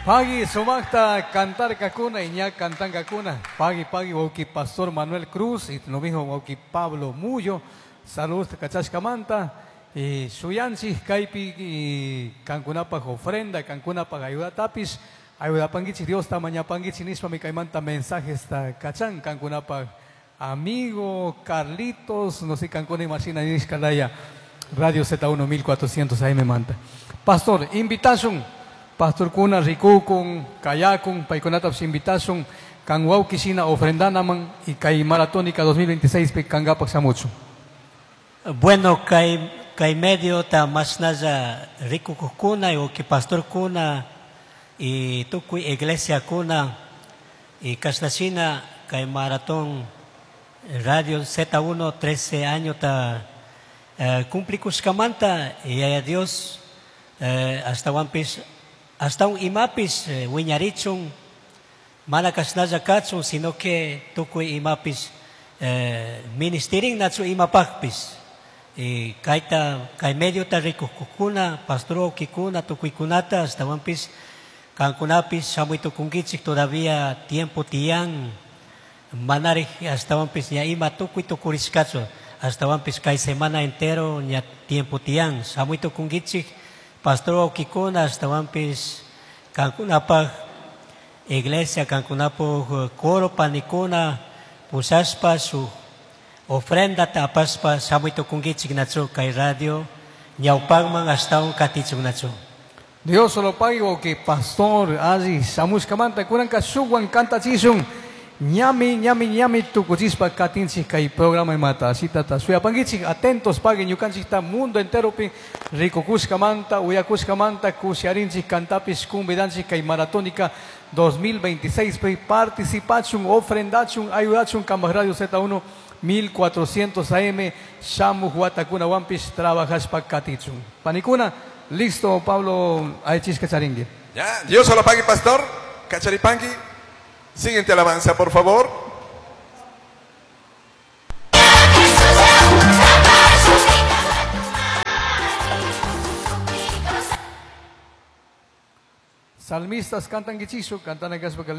Pagi sumakta cantar kakuna y ña cantan kakuna. Pagi wauki Pastor Manuel Cruz y lo mismo wauki Pablo Mullo. Saludos kachashkamanta. Y suyanchi kaipi y cancunapa ofrenda, cancunapa ayuda tapis. Ayuda pangichi Dios tamaña pangichi nispa mi caimanta mensajes ta cachan cancunapa amigo Carlitos no sé cancuna y machina niscalaya Radio Z1 1400 AM manta. Pastor, invitation. Pastor kuna rikukun, kayakun, paikonatap invitation, kangwau kisina ofrendanaman y kai maratónica 2026 pe kangapak samucho. Bueno, kai medio ta masnaja rikukukuna o que pastor kuna y tuku iglesia kuna y kasnasina kai maratón Radio Z1 13 años ta cumplikus kamanta y a Dios hasta un imapis wiñarichun manakas naja kachun sino que tuku imapis ministerin natsu imapakpis y kai medio ta rikukukuna pastoro kikuna tukuikunata hasta wampis kankunapis samuito kungichik todavía tiempo tiang manari hasta wampis nya ima tukuito kuriskacho hasta wampis kai semana entero nya tiempo tiang samuito kungichik pastoro kikuna hasta wampis kankunapa iglesia kankunapo coro panikuna pusaspa su ofrenda tapaspa samuito kungichik natsu kai radio ñaupagman hasta un katichuk natsu. Dios solo pago que pastor allí samus kamanta kuran kasuwan canta chisun ñami tukuchispa katinchi kai programa y mata así tata suya pangichi atentos paguen yukanchita mundo entero pi rikukus kamanta uyakus kamanta kusiarinchi cantapis kumbidanchi kai maratónica 2026 pe participachun ofrendachun ayudachun Kambaj Radio Z1 1400 AM shamu huatakuna wampis trabajas pa katichun panikuna. Listo, Pablo Aichis Cacharingue. Ya, Dios solo pague, pastor. Cacharipanqui. Siguiente alabanza, por favor. Salmistas cantan guichizo, cantan en